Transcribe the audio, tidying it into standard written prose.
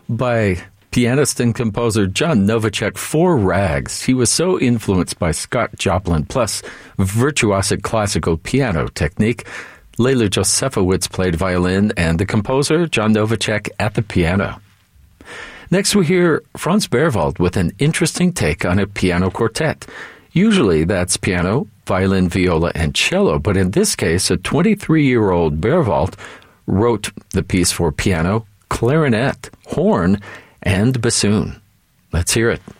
by pianist and composer John Novacek, Four Rags. He was so influenced by Scott Joplin, plus virtuosic classical piano technique. Leila Josefowicz played violin, and the composer, John Novacek, at the piano. Next, we hear Franz Berwald with an interesting take on a piano quartet. Usually that's piano, violin, viola, and cello, but in this case, a 23-year-old Berwald wrote the piece for piano, clarinet, horn, and bassoon. Let's hear it.